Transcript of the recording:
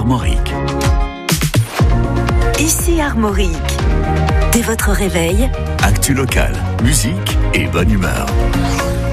Armorique. Ici Armorique. Dès votre réveil, Actu local, musique et bonne humeur.